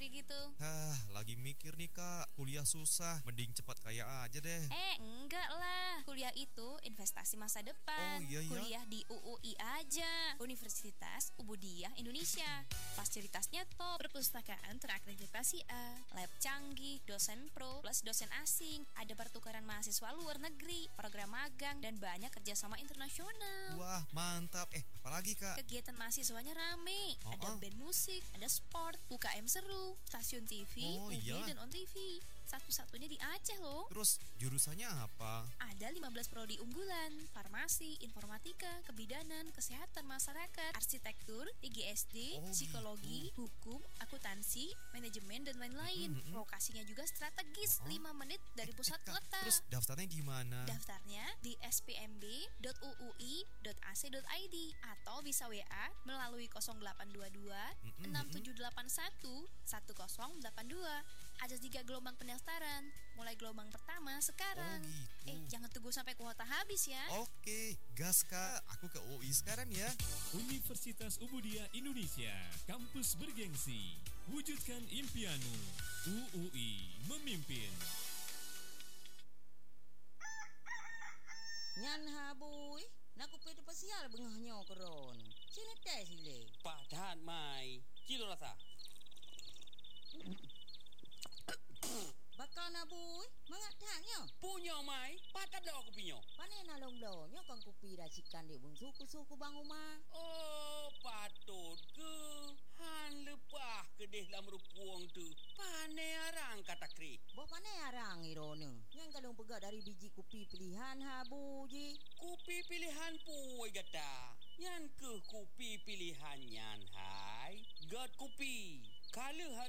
kayak gitu? Lagi mikir nih kak, kuliah susah, mending cepat kaya aja deh. Enggak lah. Kuliah itu investasi masa depan. Oh, iya ya? Kuliah di UUI aja, Universitas Ubudiyah Indonesia. Fasilitasnya top, perpustakaan terakreditasi A, lab canggih, dosen pro, plus dosen asing, ada pertukaran mahasiswa luar negeri, program magang, dan banyak kerjasama internasional. Wah mantap, apalagi kak? Kegiatan mahasiswanya rame, ada band musik, ada sport, UKM seru, stasiun TV, Oh, UB, iya? dan ONTV. Satu-satunya di Aceh loh. Terus jurusannya apa? Ada 15 prodi unggulan, farmasi, informatika, kebidanan, kesehatan masyarakat, arsitektur, IGSD, Oh, psikologi, hukum, akuntansi, manajemen, dan lain-lain. Lokasinya juga strategis, 5 menit dari pusat Kak, kota. terus daftarnya gimana? Daftarnya di spmb.uui.ac.id atau bisa WA melalui 0822 6781 1082. Ada 3 gelombang pendaftaran. Mulai gelombang pertama sekarang. Oh, gitu. Jangan tunggu sampai kuota habis ya. Oke, gas kak, aku ke UI sekarang ya. Universitas Ubudiyah Indonesia, kampus bergengsi. Wujudkan impianmu. UUI memimpin. Nyan habui, naku pede pasial bengahnya keron. Sini teh sile. Padan mai, kilo rasa. Bakal nabui, mengatanya. Punya mai, padan dah aku punya. Pane nalong donyo kang kupi racikan di bung suku-suku bang rumah. Oh, patut ke. Han lepah ke deh dalam rukuang tu. Pane arang kata kri. Bawa pane arang irone. Yang kalung pegat dari biji kupi pilihan habu ji. Kupi pilihan puai gata. Yan ke kupi pilihan yan hai. Gat kupi. Kalau hari